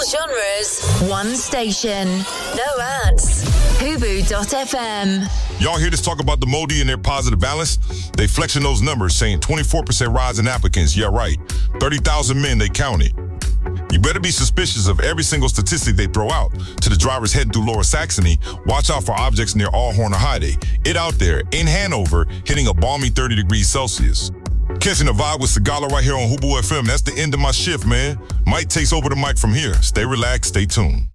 genres, one station. No ads. Hubu.fm. Y'all hear this talk about the Modi and their positive balance? They flexing those numbers, saying 24% rise in applicants. Yeah, right. 30,000 men, they counted. You better be suspicious of every single statistic they throw out. To the drivers heading through Lower Saxony, watch out for objects near Allhorn or Heide. It out there, in Hanover, hitting a balmy 30 degrees Celsius. Catching a vibe with Sigala right here on Hubu FM. That's the end of my shift, man. Mike takes over the mic from here. Stay relaxed, stay tuned.